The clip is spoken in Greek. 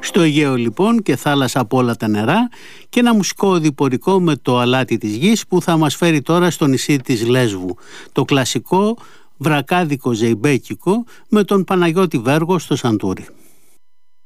Στο Αιγαίο λοιπόν και θάλασσα από όλα τα νερά και ένα μουσικό οδηπορικό με το αλάτι της γης που θα μας φέρει τώρα στο νησί της Λέσβου. Το κλασικό βρακάδικο ζεϊμπέκικο με τον Παναγιώτη Βέργο στο σαντούρι.